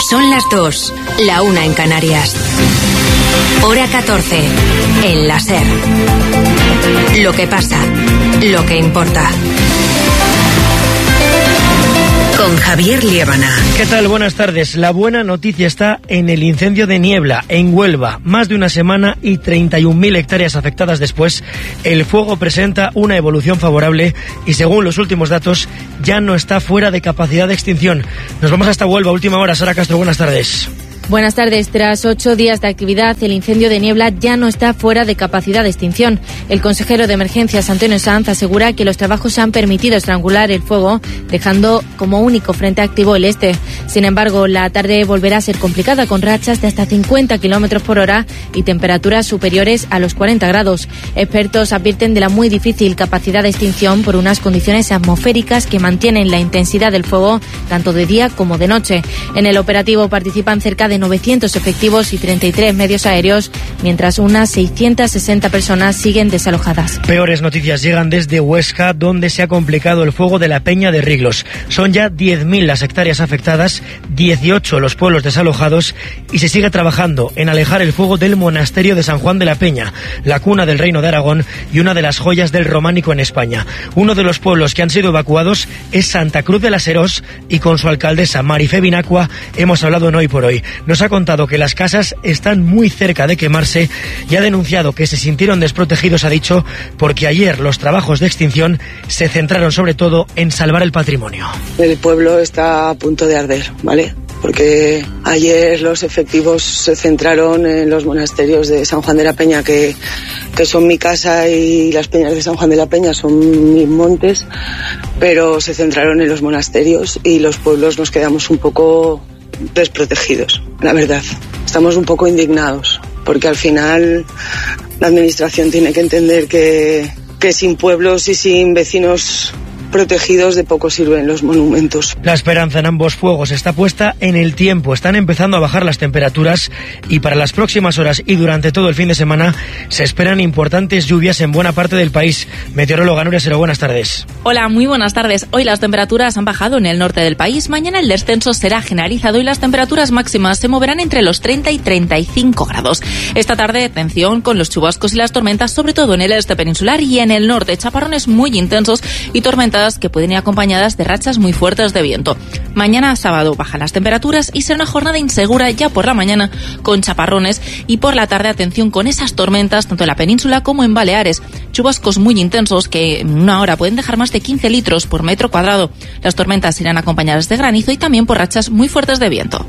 Son las 2, la 1 en Canarias. Hora 14, en la SER. Lo que pasa, lo que importa. Con Javier Liébana. ¿Qué tal? Buenas tardes. La buena noticia está en el incendio de Niebla, en Huelva. Más de una semana y 31.000 hectáreas afectadas después, el fuego presenta una evolución favorable y, según los últimos datos, ya no está fuera de capacidad de extinción. Nos vamos hasta Huelva, última hora. Sara Castro, buenas tardes. Buenas tardes. Tras 8 días de actividad, el incendio de Niebla ya no está fuera de capacidad de extinción. El consejero de Emergencias, Antonio Sanz, asegura que los trabajos han permitido estrangular el fuego, dejando como único frente activo el este. Sin embargo, la tarde volverá a ser complicada, con rachas de hasta 50 km por hora y temperaturas superiores a los 40 grados. Expertos advierten de la muy difícil capacidad de extinción por unas condiciones atmosféricas que mantienen la intensidad del fuego tanto de día como de noche. En el operativo participan cerca de 900 efectivos y 33 medios aéreos, mientras unas 660 personas siguen desalojadas. Peores noticias llegan desde Huesca, donde se ha complicado el fuego de la Peña de Riglos. Son ya 10.000 las hectáreas afectadas, 18 los pueblos desalojados y se sigue trabajando en alejar el fuego del monasterio de San Juan de la Peña, la cuna del Reino de Aragón y una de las joyas del románico en España. Uno de los pueblos que han sido evacuados es Santa Cruz de las Herós y con su alcaldesa Marifé Binacua hemos hablado en Hoy por Hoy. Nos ha contado que las casas están muy cerca de quemarse y ha denunciado que se sintieron desprotegidos, ha dicho, porque ayer los trabajos de extinción se centraron sobre todo en salvar el patrimonio. El pueblo está a punto de arder, ¿vale? Porque ayer los efectivos se centraron en los monasterios de San Juan de la Peña, que son mi casa, y las peñas de San Juan de la Peña son mis montes, pero se centraron en los monasterios y los pueblos nos quedamos un poco desprotegidos, la verdad. Estamos un poco indignados, porque al final la administración tiene que entender que sin pueblos y sin vecinos protegidos de poco sirven los monumentos. La esperanza en ambos fuegos está puesta en el tiempo. Están empezando a bajar las temperaturas y para las próximas horas y durante todo el fin de semana se esperan importantes lluvias en buena parte del país. Meteoróloga Nuria Sero, buenas tardes. Hola, muy buenas tardes. Hoy las temperaturas han bajado en el norte del país. Mañana el descenso será generalizado y las temperaturas máximas se moverán entre los 30 y 35 grados. Esta tarde, atención con los chubascos y las tormentas, sobre todo en el este peninsular y en el norte. Chaparrones muy intensos y tormentas que pueden ir acompañadas de rachas muy fuertes de viento. Mañana sábado bajan las temperaturas y será una jornada insegura ya por la mañana con chaparrones y por la tarde atención con esas tormentas tanto en la península como en Baleares. Chubascos muy intensos que en una hora pueden dejar más de 15 litros por metro cuadrado. Las tormentas irán acompañadas de granizo y también por rachas muy fuertes de viento.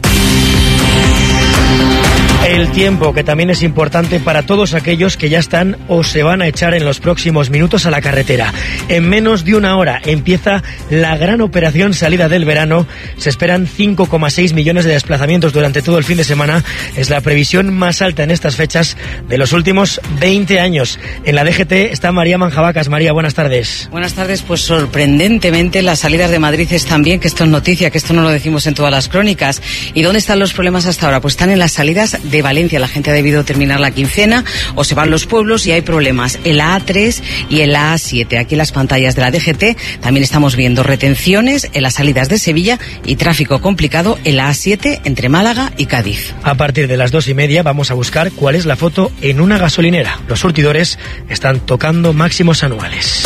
El tiempo, que también es importante para todos aquellos que ya están o se van a echar en los próximos minutos a la carretera. En menos de una hora empieza la gran operación salida del verano. Se esperan 5,6 millones de desplazamientos durante todo el fin de semana. Es la previsión más alta en estas fechas de los últimos 20 años. En la DGT está María Manjabacas. María, buenas tardes. Buenas tardes. Pues sorprendentemente las salidas de Madrid están bien, que esto es noticia, que esto no lo decimos en todas las crónicas. ¿Y dónde están los problemas hasta ahora? Pues están en las salidas de Valencia. La gente ha debido terminar la quincena o se van los pueblos y hay problemas en la A3 y en la A7. Aquí en las pantallas de la DGT también estamos viendo retenciones en las salidas de Sevilla y tráfico complicado en la A7 entre Málaga y Cádiz. A partir de las 2:30 vamos a buscar cuál es la foto en una gasolinera. Los surtidores están tocando máximos anuales.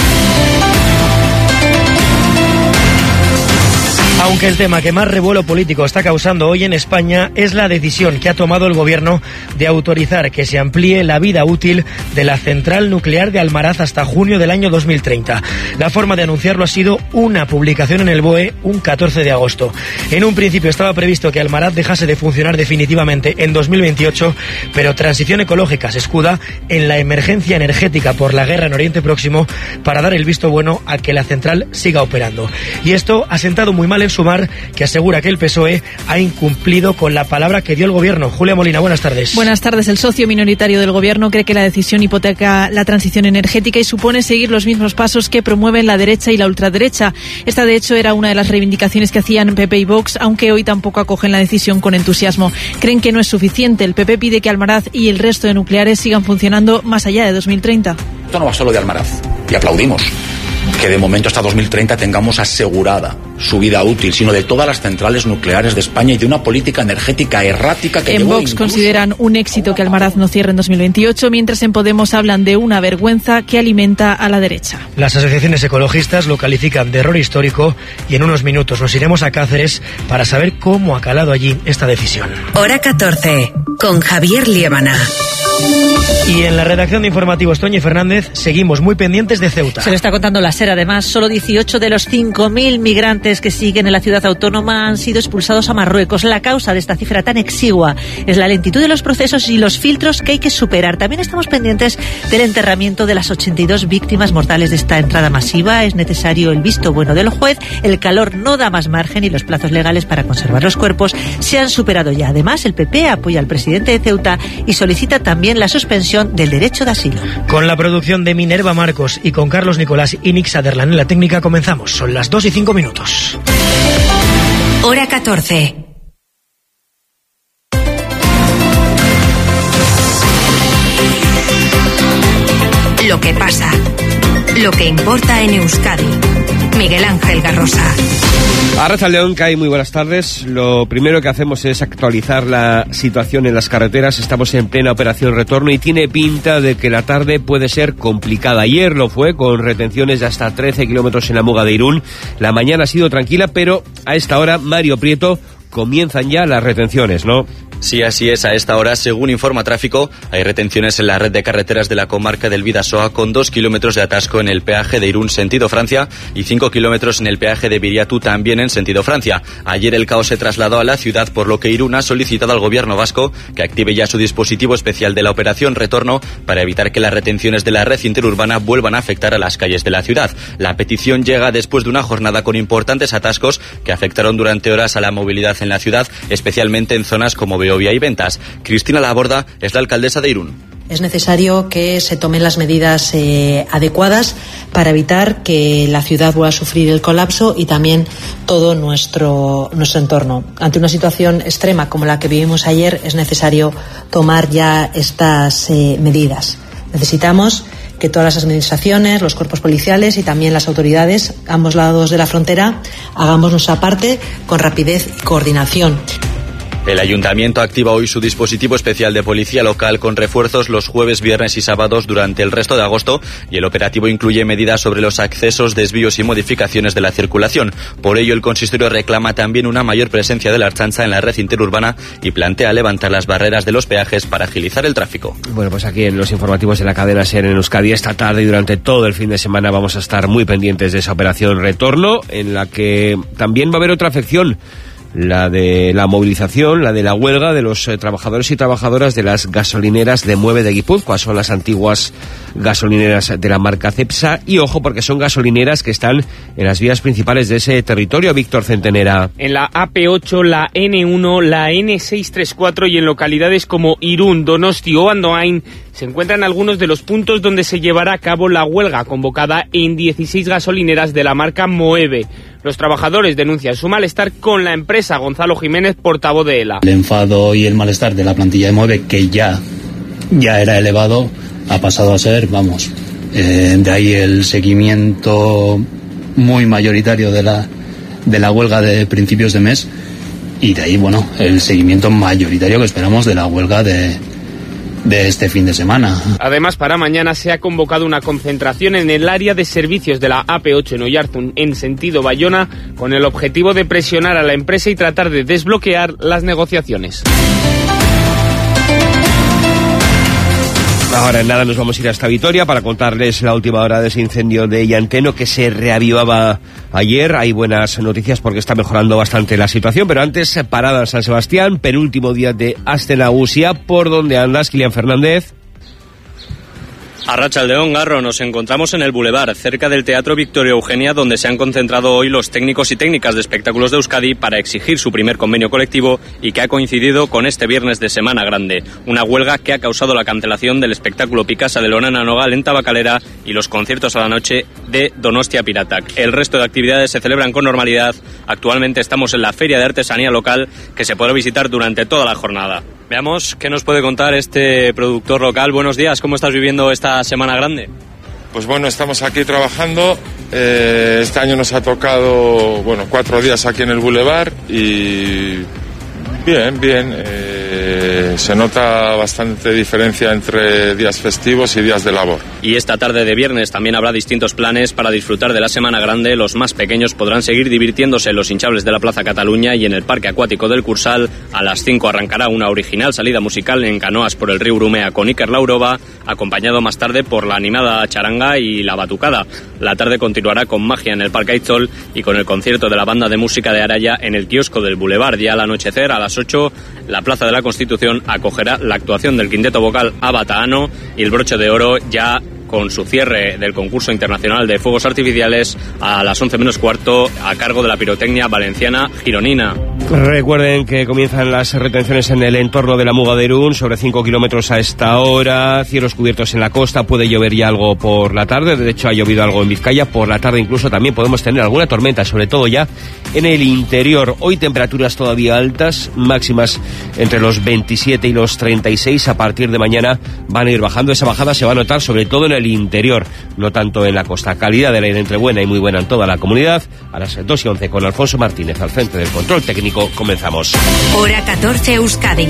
Aunque el tema que más revuelo político está causando hoy en España es la decisión que ha tomado el Gobierno de autorizar que se amplíe la vida útil de la central nuclear de Almaraz hasta junio del año 2030. La forma de anunciarlo ha sido una publicación en el BOE un 14 de agosto. En un principio estaba previsto que Almaraz dejase de funcionar definitivamente en 2028, pero Transición Ecológica se escuda en la emergencia energética por la guerra en Oriente Próximo para dar el visto bueno a que la central siga operando. Y esto ha sentado muy mal en Sumar, que asegura que el PSOE ha incumplido con la palabra que dio el Gobierno. Julia Molina, buenas tardes. Buenas tardes. El socio minoritario del Gobierno cree que la decisión hipoteca la transición energética y supone seguir los mismos pasos que promueven la derecha y la ultraderecha. Esta, de hecho, era una de las reivindicaciones que hacían PP y Vox, aunque hoy tampoco acogen la decisión con entusiasmo. Creen que no es suficiente. El PP pide que Almaraz y el resto de nucleares sigan funcionando más allá de 2030. Esto no va solo de Almaraz, y aplaudimos. que de momento hasta 2030 tengamos asegurada su vida útil, sino de todas las centrales nucleares de España y de una política energética errática que en Vox consideran un éxito que Almaraz no cierre en 2028, mientras en Podemos hablan de una vergüenza que alimenta a la derecha. Las asociaciones ecologistas lo califican de error histórico y en unos minutos nos iremos a Cáceres para saber cómo ha calado allí esta decisión. Hora 14, con Javier Liébana. Y en la redacción de informativos, Toñi Fernández, seguimos muy pendientes de Ceuta. Se lo está contando la SER, además. Solo 18 de los 5.000 migrantes que siguen en la ciudad autónoma han sido expulsados a Marruecos. La causa de esta cifra tan exigua es la lentitud de los procesos y los filtros que hay que superar. También estamos pendientes del enterramiento de las 82 víctimas mortales de esta entrada masiva. Es necesario el visto bueno del juez. El calor no da más margen y los plazos legales para conservar los cuerpos se han superado ya. Además, el PP apoya al presidente de Ceuta y solicita también la suspensión del derecho de asilo. Con la producción de Minerva Marcos y con Carlos Nicolás y Nick Sutherland en la técnica comenzamos. Son las 2:05. Hora 14. Lo que pasa. Lo que importa en Euskadi. Miguel Ángel Garrosa. Arratsaldeon, Kai, muy buenas tardes. Lo primero que hacemos es actualizar la situación en las carreteras. Estamos en plena operación retorno y tiene pinta de que la tarde puede ser complicada. Ayer lo fue, con retenciones de hasta 13 kilómetros en la Muga de Irún. La mañana ha sido tranquila, pero a esta hora, Mario Prieto, comienzan ya las retenciones, ¿no? Sí, así es. A esta hora, según informa Tráfico, hay retenciones en la red de carreteras de la comarca del Bidasoa con 2 kilómetros de atasco en el peaje de Irún sentido Francia y 5 kilómetros en el peaje de Viriatu también en sentido Francia. Ayer el caos se trasladó a la ciudad, por lo que Irún ha solicitado al gobierno vasco que active ya su dispositivo especial de la operación retorno para evitar que las retenciones de la red interurbana vuelvan a afectar a las calles de la ciudad. La petición llega después de una jornada con importantes atascos que afectaron durante horas a la movilidad en la ciudad, especialmente en zonas como Beovia y Ventas. Cristina Laborda es la alcaldesa de Irún. Es necesario que se tomen las medidas adecuadas para evitar que la ciudad vuelva a sufrir el colapso y también todo nuestro entorno. Ante una situación extrema como la que vivimos ayer, es necesario tomar ya estas medidas. Necesitamos que todas las administraciones, los cuerpos policiales y también las autoridades, ambos lados de la frontera, hagamos nuestra parte con rapidez y coordinación. El ayuntamiento activa hoy su dispositivo especial de policía local con refuerzos los jueves, viernes y sábados durante el resto de agosto, y el operativo incluye medidas sobre los accesos, desvíos y modificaciones de la circulación. Por ello, el consistorio reclama también una mayor presencia de la Ertzaintza en la red interurbana y plantea levantar las barreras de los peajes para agilizar el tráfico. Bueno, pues aquí en los informativos de la cadena SER en Euskadi, esta tarde y durante todo el fin de semana vamos a estar muy pendientes de esa operación retorno, en la que también va a haber otra afección, la de la movilización, la de la huelga de los trabajadores y trabajadoras de las gasolineras de Mueve de Guipúzcoa. Son las antiguas gasolineras de la marca Cepsa, y ojo, porque son gasolineras que están en las vías principales de ese territorio. Víctor Centenera. En la AP8, la N1, la N634 y en localidades como Irún, Donosti o Andoain se encuentran algunos de los puntos donde se llevará a cabo la huelga convocada en 16 gasolineras de la marca Moeve. Los trabajadores denuncian su malestar con la empresa. Gonzalo Jiménez, portavoz de ELA. El enfado y el malestar de la plantilla de Moeve, que ya era elevado, ha pasado a ser, de ahí el seguimiento muy mayoritario de la huelga de principios de mes, y de ahí, el seguimiento mayoritario que esperamos de la huelga de este fin de semana. Además, para mañana se ha convocado una concentración en el área de servicios de la AP8 en Oyarzun, en sentido Bayona, con el objetivo de presionar a la empresa y tratar de desbloquear las negociaciones. Ahora en nada nos vamos a ir hasta Vitoria para contarles la última hora de ese incendio de Llanteno que se reavivaba ayer. Hay buenas noticias porque está mejorando bastante la situación, pero antes, parada en San Sebastián, penúltimo día de Aste Nagusia. ¿Por dónde andas, Kilian Fernández? Arratsaldeon, Garro, nos encontramos en el Boulevard, cerca del Teatro Victoria Eugenia, donde se han concentrado hoy los técnicos y técnicas de espectáculos de Euskadi para exigir su primer convenio colectivo, y que ha coincidido con este viernes de Semana Grande. Una huelga que ha causado la cancelación del espectáculo Picasa de Lonana Nogal en Tabacalera y los conciertos a la noche de Donostia Piratak. El resto de actividades se celebran con normalidad. Actualmente estamos en la Feria de Artesanía Local, que se podrá visitar durante toda la jornada. Veamos qué nos puede contar este productor local. Buenos días, ¿cómo estás viviendo esta Semana Grande? Pues bueno, estamos aquí trabajando. Este año nos ha tocado, 4 días aquí en el Boulevard y bien. Se nota bastante diferencia entre días festivos y días de labor. Y esta tarde de viernes también habrá distintos planes para disfrutar de la Semana Grande. Los más pequeños podrán seguir divirtiéndose en los hinchables de la Plaza Cataluña y en el Parque Acuático del Cursal. A las 5 arrancará una original salida musical en canoas por el río Urumea con Iker Laurova, acompañado más tarde por la animada charanga y la batucada. La tarde continuará con magia en el Parque Aitzol y con el concierto de la banda de música de Araya en el kiosco del Boulevard. Ya al anochecer, a las 8, la Plaza de la Constitución acogerá la actuación del quinteto vocal Abataano y el broche de oro ya con su cierre del concurso internacional de fuegos artificiales a las 11 menos cuarto a cargo de la pirotecnia valenciana gironina. Recuerden que comienzan las retenciones en el entorno de la Muga de Irún, sobre 5 kilómetros a esta hora, cielos cubiertos en la costa, puede llover ya algo por la tarde, de hecho ha llovido algo en Vizcaya, por la tarde incluso también podemos tener alguna tormenta, sobre todo ya en el interior. Hoy temperaturas todavía altas, máximas entre los 27 y los 36, a partir de mañana van a ir bajando, esa bajada se va a notar sobre todo en el interior, no tanto en la costa. Calidad del aire entre buena y muy buena en toda la comunidad. A las 2:11 con Alfonso Martínez al frente del control técnico, comenzamos. Hora 14 Euskadi.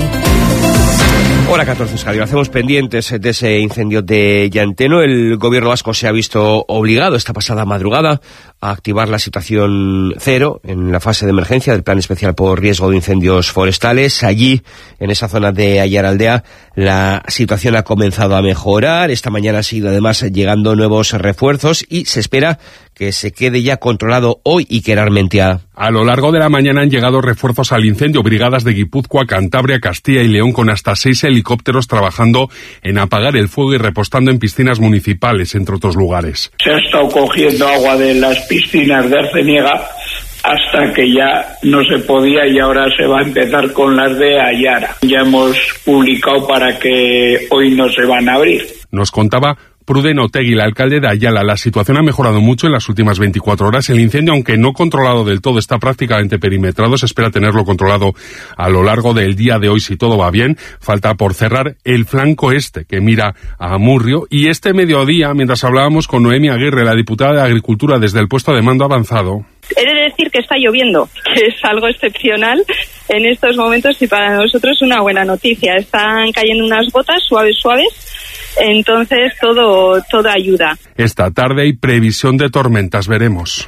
Hora 14 Euskadi. Hacemos pendientes de ese incendio de Llanteno. El gobierno vasco se ha visto obligado esta pasada madrugada a activar la situación 0 en la fase de emergencia del Plan Especial por Riesgo de Incendios Forestales. Allí, en esa zona de Aiaraldea, la situación ha comenzado a mejorar. Esta mañana ha sido además llegando nuevos refuerzos y se espera que se quede ya controlado hoy. Iker Armentia. A lo largo de la mañana han llegado refuerzos al incendio, brigadas de Guipúzcoa, Cantabria, Castilla y León con hasta 6 helicópteros trabajando en apagar el fuego y repostando en piscinas municipales, entre otros lugares. Se ha estado cogiendo agua de las piscinas de Arceniega hasta que ya no se podía y ahora se va a empezar con las de Ayara. Ya hemos publicado para que hoy no se van a abrir. Nos contaba Pruden Otegui, el alcalde de Ayala. La situación ha mejorado mucho en las últimas 24 horas. El incendio, aunque no controlado del todo, está prácticamente perimetrado. Se espera tenerlo controlado a lo largo del día de hoy, si todo va bien. Falta por cerrar el flanco este, que mira a Amurrio. Y este mediodía, mientras hablábamos con Noemi Aguirre, la diputada de Agricultura, desde el puesto de mando avanzado. He de decir que está lloviendo, que es algo excepcional en estos momentos y para nosotros una buena noticia. Están cayendo unas gotas suaves, entonces todo ayuda. Esta tarde hay previsión de tormentas, veremos.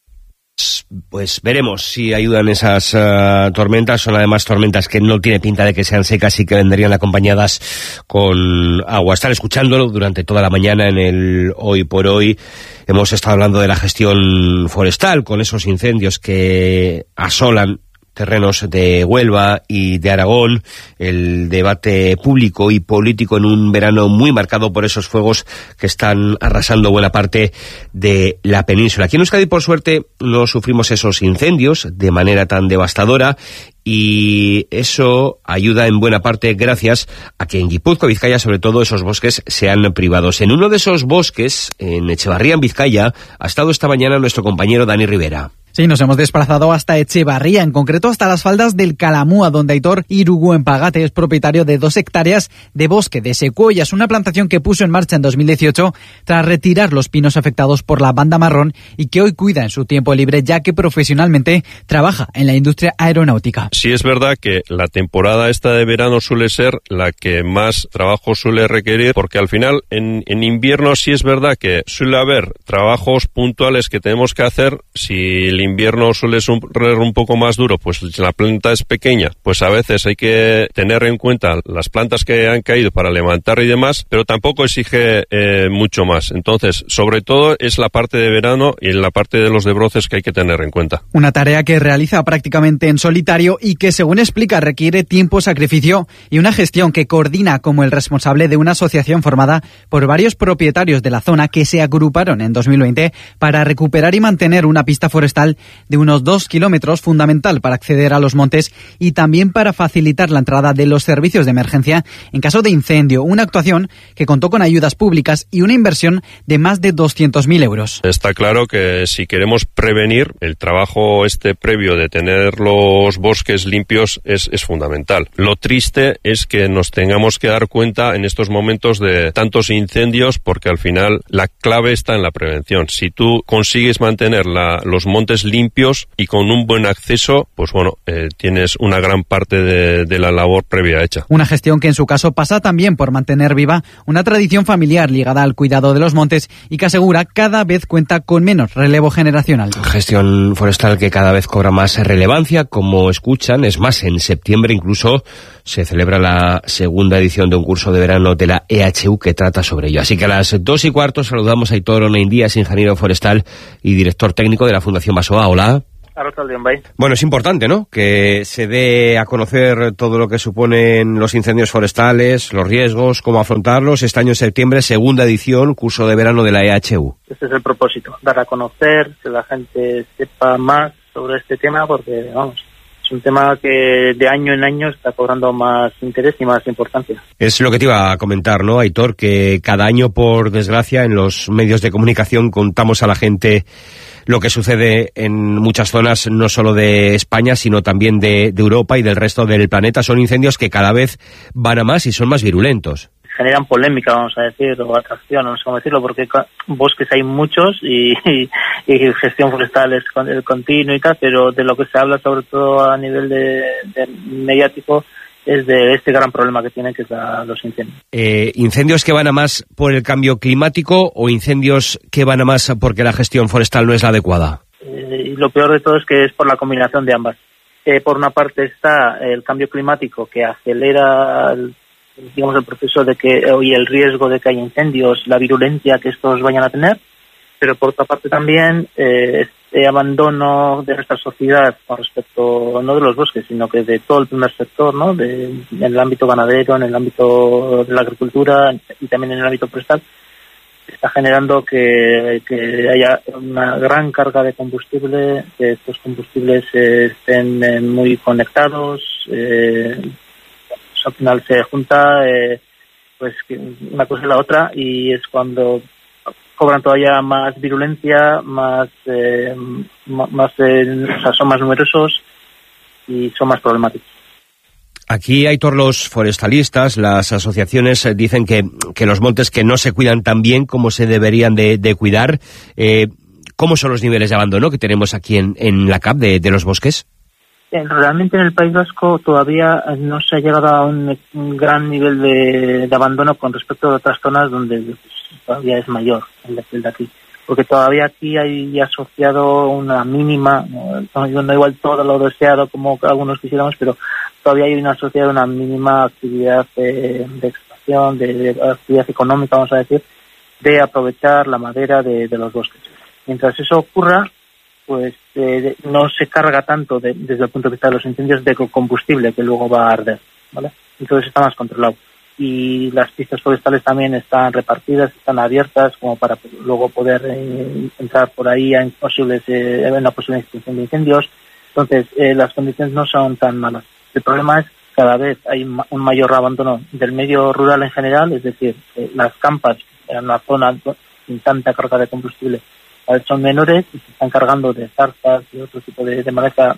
Pues veremos si ayudan esas tormentas. Son además tormentas que no tiene pinta de que sean secas y que vendrían acompañadas con agua. Estar escuchándolo durante toda la mañana en el Hoy por Hoy. Hemos estado hablando de la gestión forestal con esos incendios que asolan terrenos de Huelva y de Aragón, el debate público y político en un verano muy marcado por esos fuegos que están arrasando buena parte de la península. Aquí en Euskadi, por suerte, no sufrimos esos incendios de manera tan devastadora y eso ayuda en buena parte gracias a que en Guipúzcoa, Vizcaya, sobre todo, esos bosques sean privados. En uno de esos bosques, en Echevarría, en Vizcaya, ha estado esta mañana nuestro compañero Dani Rivera. Sí, nos hemos desplazado hasta Echevarría, en concreto hasta las faldas del Calamúa, donde Aitor Iruguenpagate es propietario de 2 hectáreas de bosque de secuoyas, una plantación que puso en marcha en 2018 tras retirar los pinos afectados por la banda marrón y que hoy cuida en su tiempo libre, ya que profesionalmente trabaja en la industria aeronáutica. Sí es verdad que la temporada esta de verano suele ser la que más trabajo suele requerir, porque al final en invierno sí es verdad que suele haber trabajos puntuales que tenemos que hacer. Si el invierno suele ser un poco más duro, pues la planta es pequeña, pues a veces hay que tener en cuenta las plantas que han caído para levantar y demás, pero tampoco exige mucho más. Entonces, sobre todo es la parte de verano y la parte de los desbroces que hay que tener en cuenta. Una tarea que realiza prácticamente en solitario y que, según explica, requiere tiempo, sacrificio y una gestión que coordina como el responsable de una asociación formada por varios propietarios de la zona que se agruparon en 2020 para recuperar y mantener una pista forestal total de unos 2 kilómetros, fundamental para acceder a los montes y también para facilitar la entrada de los servicios de emergencia en caso de incendio. Una actuación que contó con ayudas públicas y una inversión de más de 200.000 euros. Está claro que si queremos prevenir, el trabajo previo de tener los bosques limpios es fundamental. Lo triste es que nos tengamos que dar cuenta en estos momentos de tantos incendios, porque al final la clave está en la prevención. Si tú consigues mantener los montes limpios y con un buen acceso, pues bueno, tienes una gran parte de la labor previa hecha. Una gestión que en su caso pasa también por mantener viva una tradición familiar ligada al cuidado de los montes y que asegura cada vez cuenta con menos relevo generacional. Gestión forestal que cada vez cobra más relevancia, como escuchan. Es más, en septiembre incluso se celebra la segunda edición de un curso de verano de la EHU que trata sobre ello. Así que a las 2:15 saludamos a Aitor Onaindias, ingeniero forestal y director técnico de la Fundación Basoa. Hola. Bueno, es importante, ¿no?, que se dé a conocer todo lo que suponen los incendios forestales, los riesgos, cómo afrontarlos. Este año en septiembre, segunda edición, curso de verano de la EHU. Este es el propósito, dar a conocer, que la gente sepa más sobre este tema, porque, vamos, es un tema que de año en año está cobrando más interés y más importancia. Es lo que te iba a comentar, ¿no, Aitor? Que cada año, por desgracia, en los medios de comunicación contamos a la gente lo que sucede en muchas zonas, no solo de España, sino también de Europa y del resto del planeta. Son incendios que cada vez van a más y son más virulentos. Generan polémica, vamos a decir, o atracción, no sé cómo decirlo, porque bosques hay muchos y gestión forestal es el continuo y tal, pero de lo que se habla sobre todo a nivel de mediático es de este gran problema que tienen, que es los incendios. ¿Incendios que van a más por el cambio climático o incendios que van a más porque la gestión forestal no es la adecuada? Y lo peor de todo es que es por la combinación de ambas. Por una parte está el cambio climático, que acelera el proceso de que, y el riesgo de que haya incendios, la virulencia que estos vayan a tener, pero por otra parte también este abandono de nuestra sociedad con respecto no de los bosques, sino que de todo el primer sector, ¿no?, en el ámbito ganadero, en el ámbito de la agricultura y también en el ámbito forestal, está generando que haya una gran carga de combustible, que estos combustibles estén muy conectados. Al final se junta pues una cosa y la otra, y es cuando cobran todavía más virulencia, o sea, son más numerosos y son más problemáticos. Aquí, Aitor, los forestalistas, las asociaciones dicen que los montes que no se cuidan tan bien como se deberían de cuidar. ¿Cómo son los niveles de abandono que tenemos aquí en la CAP de los bosques? Realmente en el País Vasco todavía no se ha llegado a un gran nivel de abandono con respecto a otras zonas donde todavía es mayor el de aquí. Porque todavía aquí hay asociado una mínima, no igual todo lo deseado como algunos quisiéramos, pero todavía hay asociado una mínima actividad de extracción, de actividad económica, vamos a decir, de aprovechar la madera de los bosques. Mientras eso ocurra, pues no se carga tanto desde el punto de vista de los incendios de combustible que luego va a arder, ¿vale? Entonces está más controlado. Y las pistas forestales también están repartidas, están abiertas como para luego poder entrar por ahí en una posible extinción de incendios. Entonces las condiciones no son tan malas. El problema es que cada vez hay un mayor abandono del medio rural en general, es decir, las campas en una zona sin tanta carga de combustible son menores y se están cargando de zarzas y otro tipo de maleza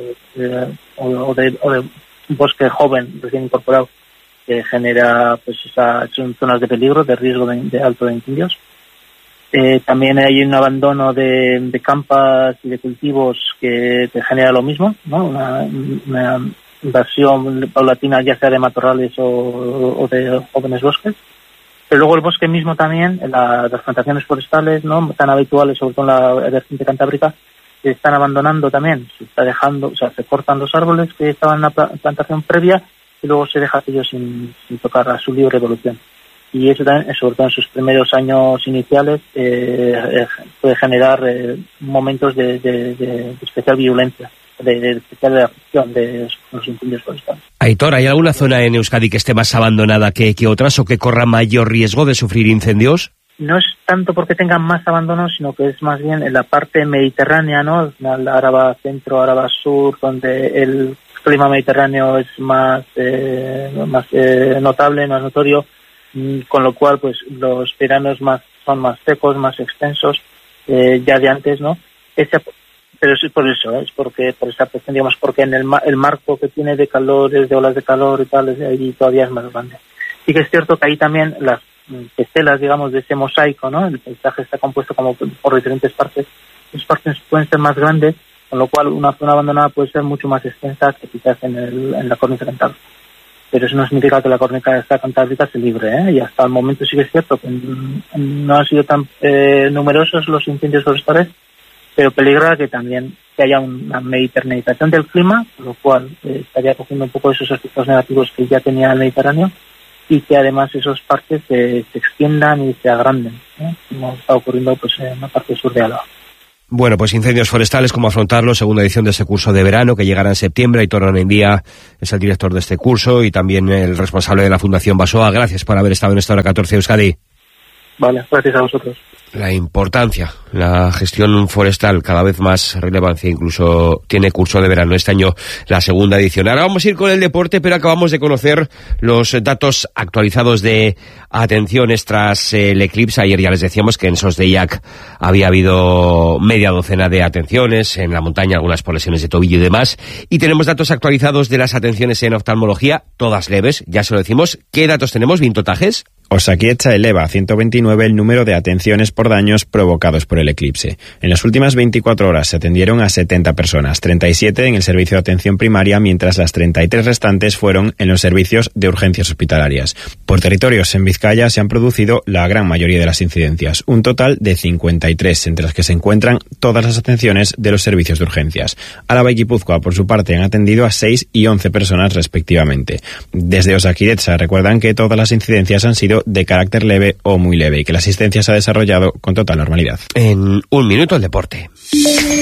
o de bosque joven recién incorporado, que genera, pues son zonas de peligro, de riesgo de alto de incendios. También hay un abandono de campas y de cultivos que genera lo mismo, ¿no? Una invasión paulatina, ya sea de matorrales o de jóvenes bosques. Pero luego el bosque mismo también, las plantaciones forestales, ¿no?, tan habituales, sobre todo en la vertiente cantábrica, se están abandonando también. Se está dejando, o sea, se cortan los árboles que estaban en la plantación previa y luego se deja aquello sin tocar a su libre evolución. Y eso también, sobre todo en sus primeros años iniciales, puede generar momentos de especial violencia, de especial afección de los incendios forestales. Aitor, ¿hay alguna zona en Euskadi que esté más abandonada que otras o que corra mayor riesgo de sufrir incendios? no es tanto porque tengan más abandono, sino que es más bien en la parte mediterránea, ¿no? La Áraba Centro, Áraba Sur, donde el clima mediterráneo es más notable, más notorio, con lo cual pues los veranos son más secos, más extensos, ya de antes, ¿no? Pero es por eso, es por esa presión, digamos, porque en el marco que tiene de calores, de olas de calor y tal, ahí todavía es más grande. Sí que es cierto que ahí también las estelas, digamos, de ese mosaico, ¿no? El paisaje está compuesto como por diferentes partes. Las partes pueden ser más grandes, con lo cual una zona abandonada puede ser mucho más extensa que quizás en la córnica cantábrica. Pero eso no significa que la córnica cantábrica se libre, ¿eh? Y hasta el momento sí que es cierto que no han sido tan numerosos los incendios forestales, pero peligra que también que haya una mediterranización del clima, con lo cual estaría cogiendo un poco esos aspectos negativos que ya tenía el Mediterráneo, y que además esos parques se extiendan y se agranden, ¿eh? Como está ocurriendo pues en la parte sur de Álava. Bueno, pues incendios forestales, ¿cómo afrontarlos? Segunda edición de este curso de verano que llegará en septiembre. Aitor Onendía es el director de este curso y también el responsable de la Fundación Basoa. Gracias por haber estado en esta hora 14 Euskadi. Vale, gracias a vosotros. La importancia, la gestión forestal, cada vez más relevancia, incluso tiene curso de verano este año, la segunda edición. Ahora vamos a ir con el deporte, pero acabamos de conocer los datos actualizados de atenciones tras el eclipse. Ayer ya les decíamos que en Sos-de-Iac había habido media docena de atenciones, en la montaña algunas por lesiones de tobillo y demás, y tenemos datos actualizados de las atenciones en oftalmología, todas leves, ya se lo decimos. ¿Qué datos tenemos, Vinto Tajes? Osakidetza eleva a 129 el número de atenciones por daños provocados por el eclipse. En las últimas 24 horas se atendieron a 70 personas, 37 en el servicio de atención primaria, mientras las 33 restantes fueron en los servicios de urgencias hospitalarias. Por territorios, en Vizcaya se han producido la gran mayoría de las incidencias, un total de 53, entre las que se encuentran todas las atenciones de los servicios de urgencias. Álava y Guipúzcoa, por su parte, han atendido a 6 y 11 personas respectivamente. Desde Osakidetza recuerdan que todas las incidencias han sido de carácter leve o muy leve y que la asistencia se ha desarrollado con total normalidad. En un minuto el deporte.